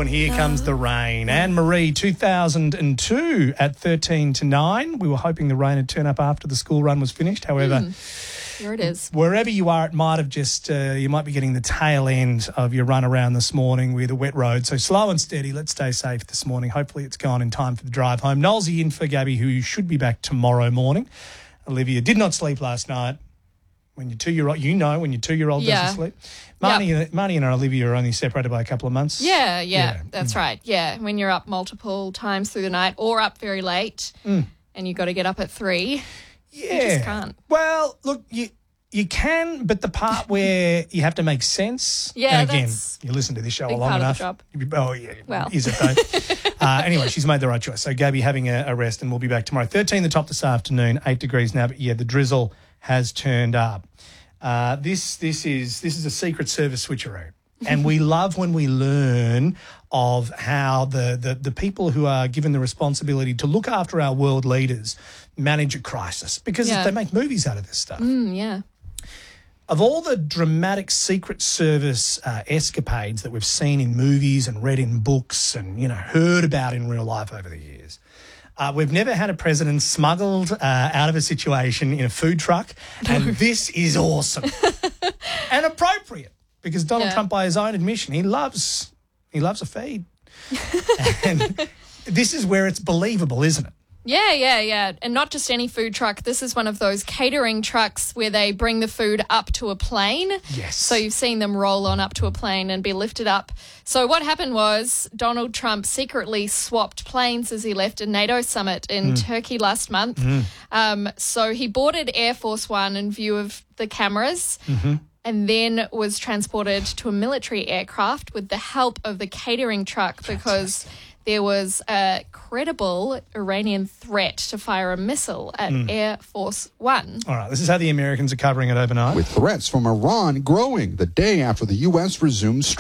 and Here Comes the Rain. Anne-Marie, 2002 at 13 to 9. We were hoping the rain would turn up after the school run was finished. However, here it is. Wherever you are, it might have just, you might be getting the tail end of your run around this morning with a wet road. So slow and steady. Let's stay safe this morning. Hopefully it's gone in time for the drive home. Nolsey in for Gabby, who should be back tomorrow morning. Olivia did not sleep last night. When your 2-year-old, when your 2-year-old doesn't sleep. Marnie and Olivia are only separated by a couple of months. Yeah, that's right. Yeah, when you're up multiple times through the night or up very late and you've got to get up at 3. Yeah. You just can't. Well, look, you can, but the part where you have to make sense. Yeah, and again, that's you listen to this show big long part enough. of the job. Oh, yeah. Well. Is it though? Anyway, she's made the right choice. So Gabby having a rest, and we'll be back tomorrow. 13 the top this afternoon, 8 degrees now, but yeah, the drizzle has turned up. This is a Secret Service switcheroo. And we love when we learn of how the people who are given the responsibility to look after our world leaders manage a crisis, because they make movies out of this stuff. Yeah. Of all the dramatic Secret Service escapades that we've seen in movies and read in books and, heard about in real life over the years, we've never had a president smuggled out of a situation in a food truck, and this is awesome and appropriate because Donald Trump, by his own admission, he loves a feed. And this is where it's believable, isn't it? Yeah. And not just any food truck. This is one of those catering trucks where they bring the food up to a plane. Yes. So you've seen them roll on up to a plane and be lifted up. So what happened was Donald Trump secretly swapped planes as he left a NATO summit in Turkey last month. So he boarded Air Force One in view of the cameras. And then was transported to a military aircraft with the help of the catering truck because there was a credible Iranian threat to fire a missile at Air Force One. All right, this is how the Americans are covering it overnight. With threats from Iran growing the day after the U.S. resumed